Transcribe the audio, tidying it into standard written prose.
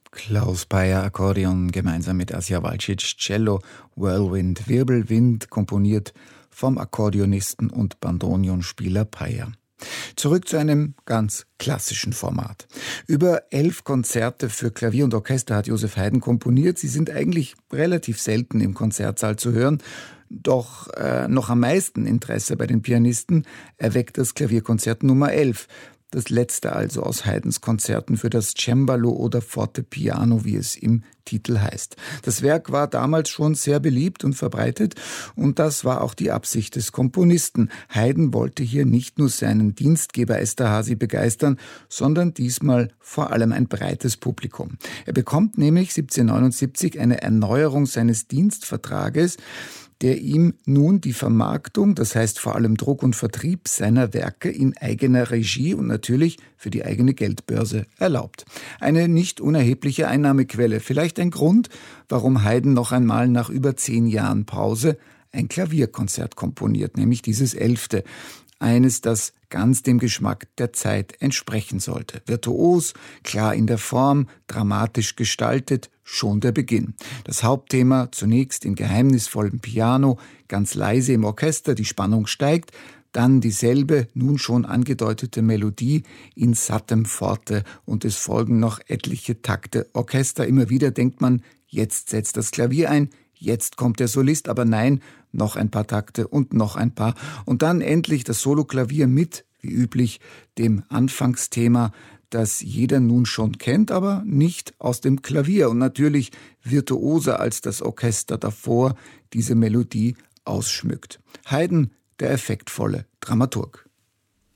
Klaus Payer Akkordeon gemeinsam mit Asja Walcic Cello, Whirlwind Wirbelwind, komponiert vom Akkordeonisten und Bandonionspieler Payer. Zurück zu einem ganz klassischen Format. Über 11 Konzerte für Klavier und Orchester hat Joseph Haydn komponiert. Sie sind eigentlich relativ selten im Konzertsaal zu hören. Doch noch am meisten Interesse bei den Pianisten erweckt das Klavierkonzert Nummer 11. Das letzte also aus Haydns Konzerten für das Cembalo oder Fortepiano, wie es im Titel heißt. Das Werk war damals schon sehr beliebt und verbreitet und das war auch die Absicht des Komponisten. Haydn wollte hier nicht nur seinen Dienstgeber Esterházy begeistern, sondern diesmal vor allem ein breites Publikum. Er bekommt nämlich 1779 eine Erneuerung seines Dienstvertrages, der ihm nun die Vermarktung, das heißt vor allem Druck und Vertrieb seiner Werke in eigener Regie und natürlich für die eigene Geldbörse erlaubt. Eine nicht unerhebliche Einnahmequelle, vielleicht ein Grund, warum Haydn noch einmal nach über 10 Jahren Pause ein Klavierkonzert komponiert, nämlich dieses 11. Eines, das ganz dem Geschmack der Zeit entsprechen sollte. Virtuos, klar in der Form, dramatisch gestaltet, schon der Beginn. Das Hauptthema zunächst in geheimnisvollem Piano, ganz leise im Orchester, die Spannung steigt, dann dieselbe, nun schon angedeutete Melodie in sattem Forte und es folgen noch etliche Takte. Orchester, immer wieder denkt man, jetzt setzt das Klavier ein, jetzt kommt der Solist, aber nein, noch ein paar Takte und noch ein paar. Und dann endlich das Soloklavier mit, wie üblich, dem Anfangsthema, das jeder nun schon kennt, aber nicht aus dem Klavier. Und natürlich virtuoser als das Orchester davor diese Melodie ausschmückt. Haydn, der effektvolle Dramaturg.